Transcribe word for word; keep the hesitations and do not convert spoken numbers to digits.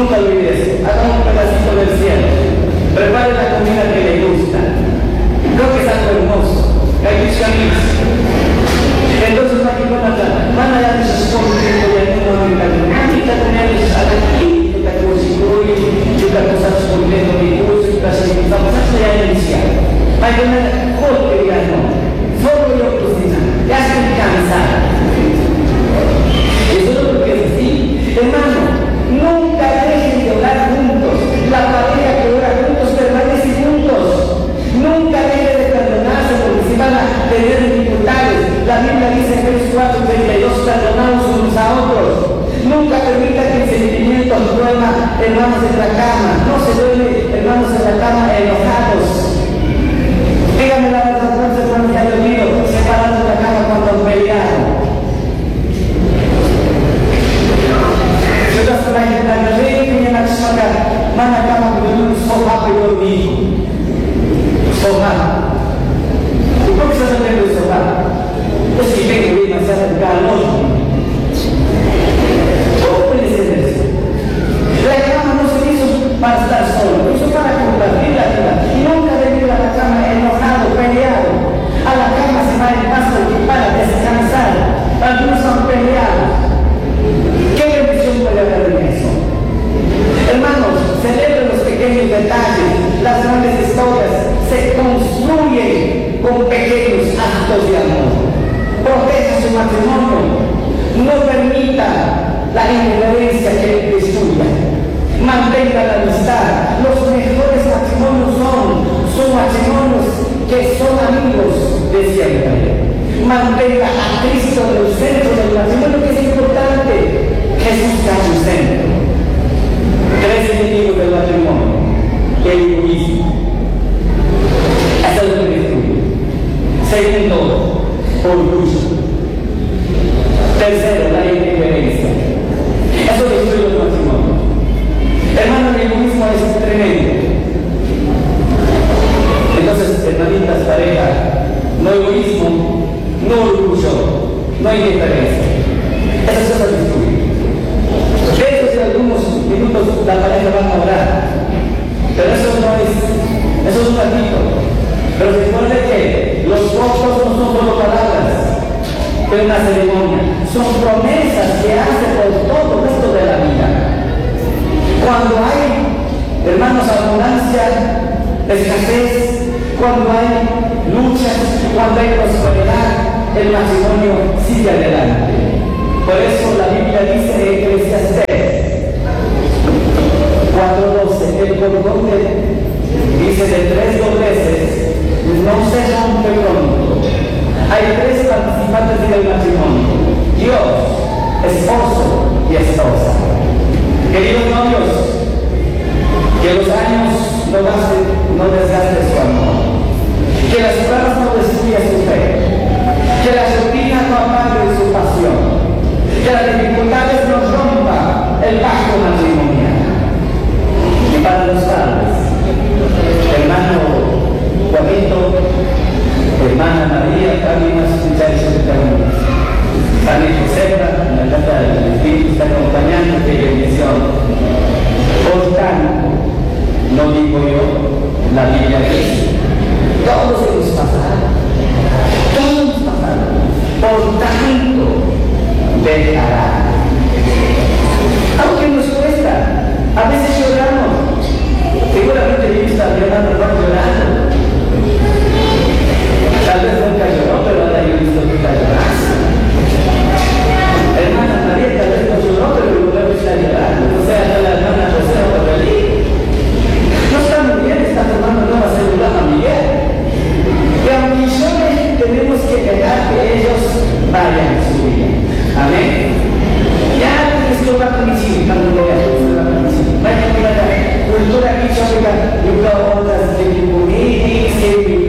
Nunca olvides, haga un pedacito del cielo. Prepare la comida que le gusta. Creo que es algo hermoso. Hay muchos caminos. Entonces, aquí van a van a dar esos conflictos de alguna manera. Nanti kita tener alat ini, kita konstitui, kita bisa sekolah di kursus, kita kita bisa saya inisial. Bagaimana kau kiriano? Solo yo cocina. Ya estoy cansado. Eso es lo que es así. Hermano, nunca dejen de orar juntos. La pareja que ora juntos permanece juntos. Nunca dejen de perdonarse porque si van a tener dificultades. La Biblia dice en Efesios cuatro treinta y dos, perdonamos unos a otros. Nunca permita que el sentimiento duerma, hermanos, en la cama. No se duerme, hermanos, en la cama enojados. Dígame la verdad, entonces, hermanos, ya lo digo, separados de la cama cuando han peleado. Sudah setelah kita beli, punya nak semangat, mana kamu dulu soha peduli, soha. Itu bisa sampai dulu soha. Terus kita beli masalah galon. ¿Cómo puede ser eso? La cama no se hizo para estar solo, hizo para compartir la vida. Y nunca venir a la cama enojado, peleado. A la cama se va en paz para descansar. Algunos han peleado. ¿Qué bendición puede haber en eso? Hermanos, celebren los pequeños detalles. Las grandes historias se construyen con pequeños actos de amor. Proteja su matrimonio. No permita la indiferencia que destruya. Mantenga la amistad. Los mejores matrimonios son, son matrimonios que son amigos de siempre. Mantenga a Cristo en el centro del matrimonio, que es importante. Jesús está en el centro. Tres enemigos del matrimonio. El egoísmo. Eso es lo que destruye. Segundo, orgullo. Tercero, la indiferencia. Eso destruye el matrimonio. Hermano, el egoísmo es tremendo. Entonces, hermanitas, pareja, no egoísmo, no orgullo, no indiferencia. Eso se destruye. De hecho, en algunos minutos la pareja va a orar. Pero eso no es, eso es un ratito. Pero recuerde que los votos no son solo palabras de una ceremonia, son promesas que hace por todo el resto de la vida. Cuando hay, hermanos, abundancia, escasez, cuando hay luchas, cuando hay prosperidad, el matrimonio sigue adelante. Por eso la Biblia dice en Eclesiastés cuatro doce, el cordón dice de tres dobleces no se rompe pronto. Hay tres participantes del matrimonio: Dios, esposo y esposa. Queridos novios, que los años no, gasten, no desgasten su amor, que las pruebas no destruyan su fe, que la rutina no apague su pasión, que las dificultades no rompan el pacto matrimonial. Y para los padres, hermano Juanito, hermana María, también a escuchar esos términos. Padre Josefa, la casa del Espíritu está acompañando, qué bendición. Por tanto, no digo yo, la Biblia dice, todos hemos pasado, todos hemos pasado. Por tanto, dejará. Aunque nos cuesta, a veces lloramos. Seguramente yo está llorando, no llorando. Tal vez nunca lloró, pero ahora yo he visto que está llorando. Hermana María tal vez no lloró, pero luego está llorando. O sea, la hermana José o Relí. No está muy bien, está tomando nueva seguridad familiar. Y aunque lloren, tenemos que dejar que ellos vayan a su vida. Amén. Ya esto va a coincidir cuando lo veas, esto va a coincidir. Vaya a mirar la cultura aquí, yo voy a otras de Kimburí,